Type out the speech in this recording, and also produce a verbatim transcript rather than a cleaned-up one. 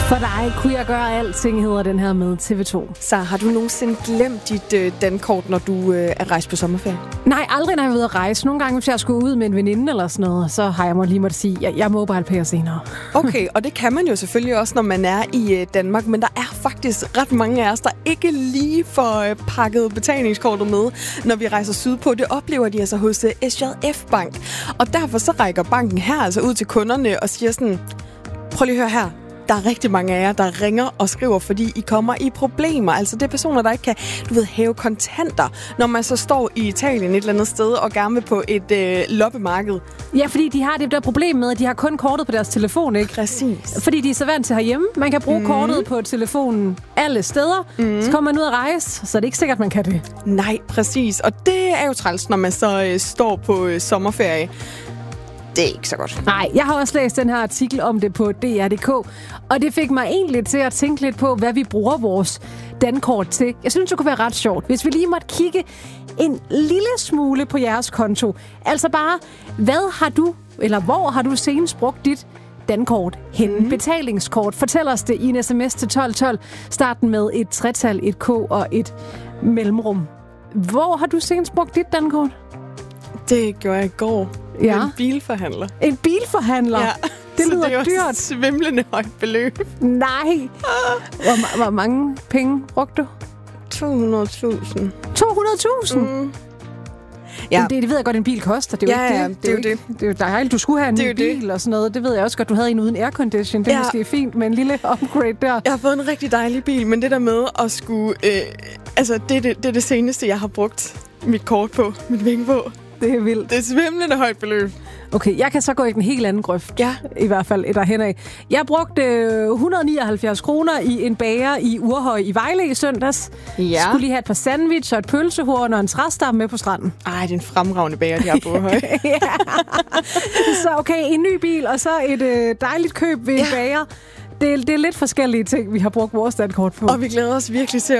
For dig kunne jeg gøre alting, hedder den her med T V to. Så har du nogensinde glemt dit øh, dankort, når du øh, er rejst på sommerferie? Nej, aldrig når jeg er ude at rejse. Nogle gange, hvis jeg skulle ud med en veninde eller sådan noget, så har jeg må lige måtte sige, jeg, jeg må bare pære senere. Okay, og det kan man jo selvfølgelig også, når man er i øh, Danmark, men der er faktisk ret mange af os, der ikke lige får øh, pakket betalingskortet med, når vi rejser sydpå. Det oplever de altså hos øh, S J F Bank. Og derfor så rækker banken her altså ud til kunderne og siger sådan, prøv lige at høre her. Der er rigtig mange af jer, der ringer og skriver, fordi I kommer i problemer. Altså det er personer, der ikke kan, du ved, hæve kontanter, når man så står i Italien et eller andet sted og gerne vil på et øh, loppemarked. Ja, fordi de har det der problem med, at de har kun kortet på deres telefon, ikke? Præcis. Fordi de er så vant til herhjemme. Man kan bruge mm. kortet på telefonen alle steder. Mm. Så kommer man ud at rejse, så er det ikke sikkert, man kan det. Nej, præcis. Og det er jo træls, når man så øh, står på øh, sommerferie. Det er ikke så godt. Nej, jeg har også læst den her artikel om det på D R punktum D K, og det fik mig egentlig til at tænke lidt på, hvad vi bruger vores dankort til. Jeg synes, det kunne være ret sjovt, hvis vi lige måtte kigge en lille smule på jeres konto. Altså bare, hvad har du, eller hvor har du senest brugt dit dankort henne? Mm. Betalingskort. Fortæl os det i en sms til tolv tolv. Starten med et tretal, et K og et mellemrum. Hvor har du senest brugt dit dankort? Det gjorde jeg i går. Ja. En bilforhandler. En bilforhandler? Ja. Det så lyder det er dyrt. et svimlende højt beløb. Nej. Hvor, hvor mange penge brugte du? to hundrede tusind. to hundrede tusind? Mm. Ja. Det, det ved jeg godt, en bil koster. Det er jo ja, ikke ja, det. Det er jo det. Det er jo dejligt. Du skulle have en det ny bil det. og sådan noget. Det ved jeg også godt. Du havde en uden aircondition. Det er ja. måske fint med en lille upgrade der. Jeg har fået en rigtig dejlig bil, men det der med at skulle... Øh, altså, det er det, det er det seneste, jeg har brugt mit kort på, mit penge på. Det er vildt. Det er svimlende højt beløb. Okay, jeg kan så gå i den helt anden grøft. Ja. I hvert fald derhen af. Jeg brugte et hundrede og nioghalvfjerds kroner i en bager i Urhøj i Vejle i søndags. Ja. Skulle lige have et par sandwich og et pølsehorn og en træstamme med på stranden. Ej, det er en fremragende bager, de har på Urhøj. Ja. Så okay, en ny bil og så et øh, dejligt køb ved ja. en bager. Det er, det er lidt forskellige ting, vi har brugt vores dankort på. Og vi glæder os virkelig til